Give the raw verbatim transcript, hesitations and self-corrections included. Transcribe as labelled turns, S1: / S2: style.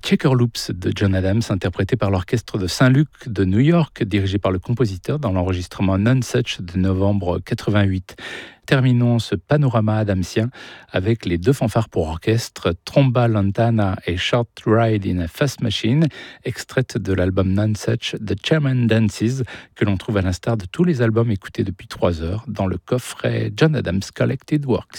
S1: Checker Loops de John Adams, interprété par l'orchestre de Saint-Luc de New York, dirigé par le compositeur dans l'enregistrement Nonesuch de novembre quatre-vingt-huit. Terminons ce panorama adamsien avec les deux fanfares pour orchestre, Tromba Lantana et Short Ride in a Fast Machine, extraites de l'album Nonesuch The Chairman Dances, que l'on trouve à l'instar de tous les albums écoutés depuis trois heures dans le coffret John Adams Collected Works.